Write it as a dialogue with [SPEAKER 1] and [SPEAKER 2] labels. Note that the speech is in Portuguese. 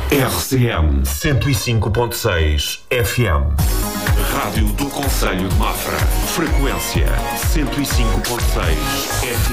[SPEAKER 1] RCM 105.6 FM. Rádio do Concelho de Mafra. Frequência 105.6 FM.